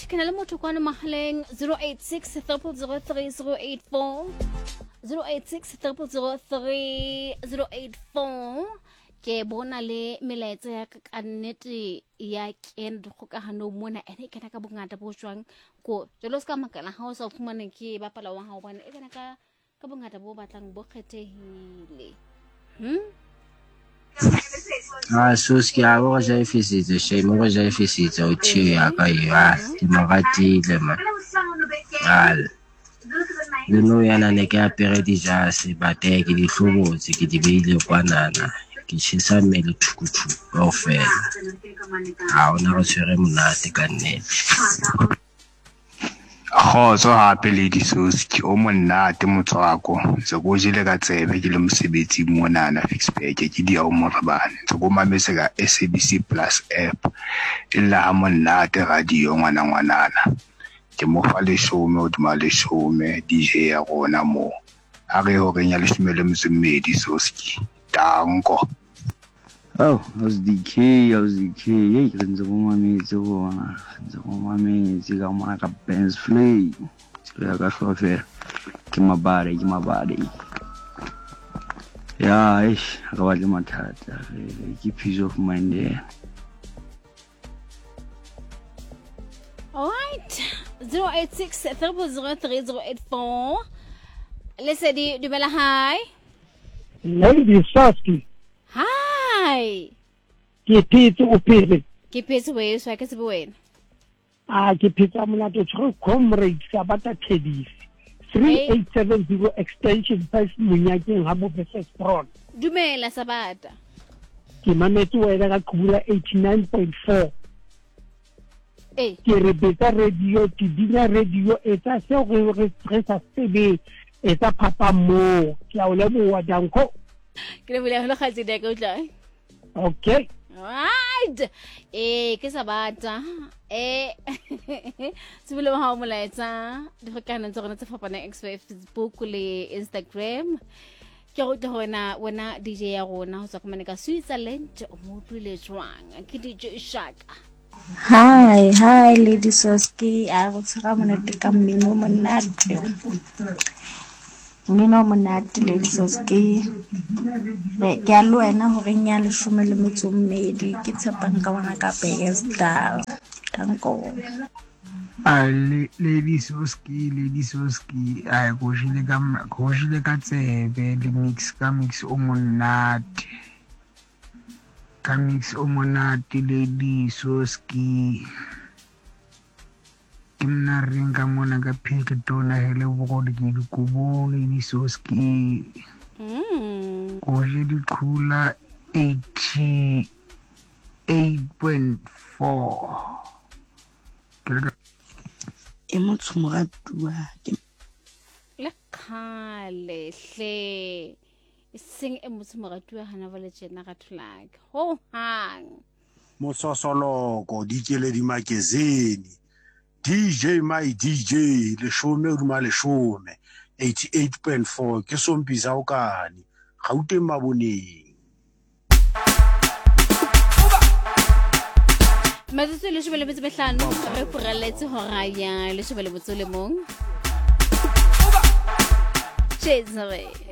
ke na le motho kwa no mahaleng 086 0003084 086 0003084 ke bona le melaetsa ya ka nnete ya kena dikgokahano mona ene ke na ka bongata bo jwang ko jalo ska makala ha o sa fumane ke bapala wa hao bana e kana ka bongata bo batlang bo kgethehile Suski a go ja ifisitse shame go ja ifisitse o thiyo ya ka ya ke magatile ma al le no yana ne ke apere di jase bate ke di hlobotse ke di beile kwanana ke tshisa mmele thukutu go fela a ona go tshwere monate ka nnete Kgotso hape le Suski o monate motswako se go jile ka tsebe ke le mosebetsi monana Fixback ke di a o morabane se go mametse ka SABC Plus app illa ha monate radio ngwanana ke mo fa le shome o duma le shome DJ ya rona mo a re ho renya le shumele mosebedi Suski danko. Oh, how's DK? Hey, renzo mametse ka mona ka Benz Flay. Ya ka hlofe. Ke mabare. Ya, ga ba le mathata. Ke peace of mind there. All right. 086 0003084 Lesedi dumela hi. Lady Suski. Hi. Ke phetse o phetse. Ke phetse we so ke se wena. Ke phetse mona to tshro comrade sa bata Tedis. 3870 extension 5 Munyakeng ha mo versus front. Dumela Sabata. Ke mametse wena ka Khula 89.4. Ke re beta radio ke dina radio etsa se re sa sebe etsa papa mo ke a o leboa danko. Ke le bula ga tse ka utla. Okay. Right. Ke Sabata. Sibile ha mo laetsa di gokana tsa rona tsa fapana Facebook le Instagram. Ke go hona wena DJ ya rona ho tswa ka Switzerland mo tlile jwang ke DJ Shaka. Hi, Lady Suski. I go tsara monate ka mmino monate. Mmino monate Lady Suski. Ke a le wena ho renya le shome le metso mmedi ke tshepang ka bona ka Besta. Danko. Lady Suski ai go jile ka tsebe le mix o monate. Kamix o monate Lady Suski kimna ringa mona ka pheke tona hele bogole ke di kubo Lady Suski o je di khula 88.4 e motho moratua le khale hle sing e motho moratua hana vale tjena ga thulaka ho hang Mososoloko dikele di magazine DJ my DJ le shome duma le shome 88.4 ke sompisa o kane gauteng maboneng Matse le shebele betse behlano re puraletse horaya le shebele botso le mong Cheers.